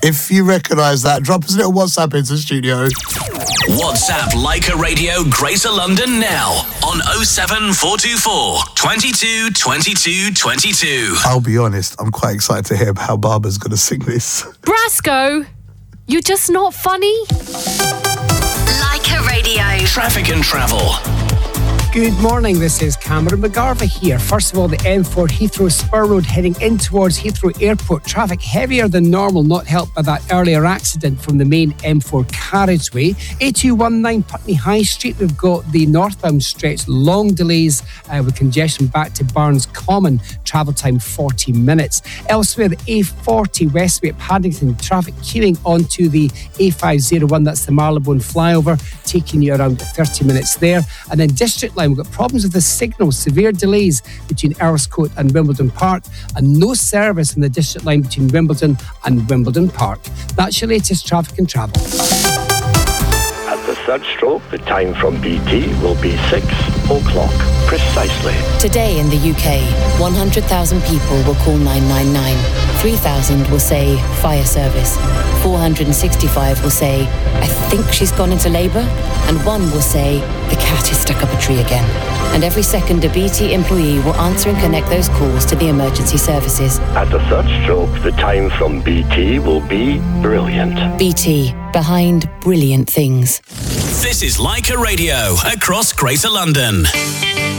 If you recognise that, drop us a little WhatsApp into the studio. WhatsApp Leica Radio Greater London now on 07424 22 22 22. I'll be honest, I'm quite excited to hear how Barbara's going to sing this. Brasco, you're just not funny. Leica Radio. Traffic and travel. Good morning, this is Cameron McGarvey here. First of all, the M4 Heathrow Spur Road heading in towards Heathrow Airport. Traffic heavier than normal, not helped by that earlier accident from the main M4 carriageway. A219 Putney High Street, we've got the northbound stretch, long delays with congestion back to Barnes Common, travel time 40 minutes. Elsewhere, the A40 Westway at Paddington, traffic queuing onto the A501, that's the Marylebone flyover, taking you around 30 minutes there. And then District Line, we've got problems with the signal, severe delays between Earlscote and Wimbledon Park, and no service in the District Line between Wimbledon and Wimbledon Park. That's your latest traffic and travel. At the third stroke, the time from BT will be 6 o'clock precisely. Today in the UK, 100,000 people will call 999. 3,000 will say fire service. 465 will say, I think she's gone into labour. And 1 will say, the cat is stuck up a tree again. And every second, a BT employee will answer and connect those calls to the emergency services. At the third stroke, the time from BT will be brilliant. BT, behind brilliant things. This is Leica Radio across Greater London.